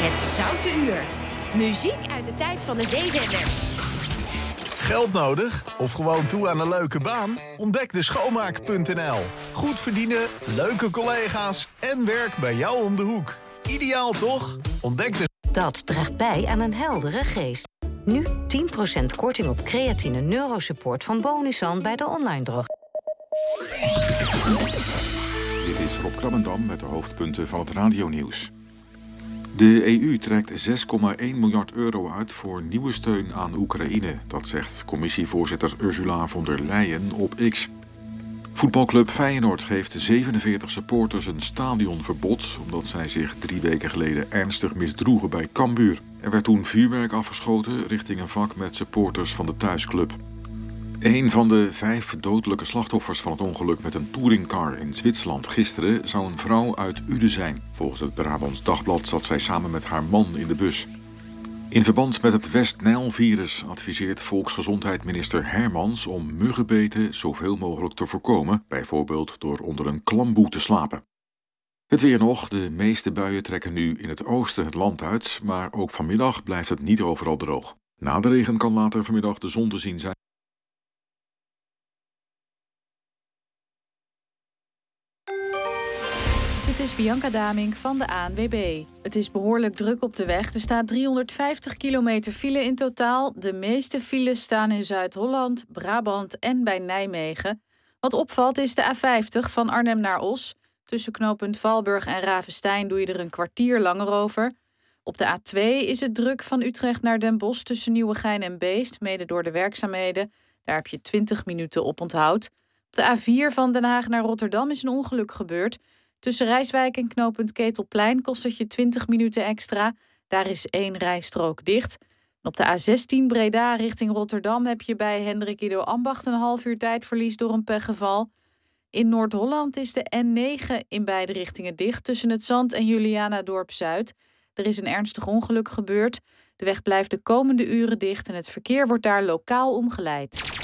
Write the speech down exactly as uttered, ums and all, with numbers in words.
Het Zoute Uur. Muziek uit de tijd van de zeezenders. Geld nodig? Of gewoon toe aan een leuke baan? Ontdek de schoonmaak punt n l. Goed verdienen, leuke collega's en werk bij jou om de hoek. Ideaal toch? Ontdek de... Dat draagt bij aan een heldere geest. Nu tien procent korting op creatine neurosupport van Bonusan bij de online drog. Dit is Rob Krabbendam met de hoofdpunten van het radionieuws. De E U trekt zes komma één miljard euro uit voor nieuwe steun aan Oekraïne. Dat zegt commissievoorzitter Ursula von der Leyen op X. Voetbalclub Feyenoord geeft zevenenveertig supporters een stadionverbod, omdat zij zich drie weken geleden ernstig misdroegen bij Cambuur. Er werd toen vuurwerk afgeschoten richting een vak met supporters van de thuisclub. Een van de vijf dodelijke slachtoffers van het ongeluk met een touringcar in Zwitserland gisteren zou een vrouw uit Uden zijn. Volgens het Brabants Dagblad zat zij samen met haar man in de bus. In verband met het West-Nijl-virus adviseert volksgezondheidsminister Hermans om muggenbeten zoveel mogelijk te voorkomen, bijvoorbeeld door onder een klamboe te slapen. Het weer nog, de meeste buien trekken nu in het oosten het land uit, maar ook vanmiddag blijft het niet overal droog. Na de regen kan later vanmiddag de zon te zien zijn. Dit is Bianca Damink van de A N W B. Het is behoorlijk druk op de weg. Er staat driehonderdvijftig kilometer file in totaal. De meeste files staan in Zuid-Holland, Brabant en bij Nijmegen. Wat opvalt is de A vijftig van Arnhem naar Os. Tussen knooppunt Valburg en Ravestein doe je er een kwartier langer over. Op de A twee is het druk van Utrecht naar Den Bosch tussen Nieuwegein en Beest, mede door de werkzaamheden. Daar heb je twintig minuten op onthoud. Op de A vier van Den Haag naar Rotterdam is een ongeluk gebeurd. Tussen Rijswijk en knooppunt Ketelplein kost het je twintig minuten extra. Daar is één rijstrook dicht. En op de A zestien Breda richting Rotterdam heb je bij Hendrik Ido Ambacht een half uur tijdverlies door een pechgeval. In Noord-Holland is de N negen in beide richtingen dicht tussen het Zand en Julianadorp Zuid. Er is een ernstig ongeluk gebeurd. De weg blijft de komende uren dicht en het verkeer wordt daar lokaal omgeleid.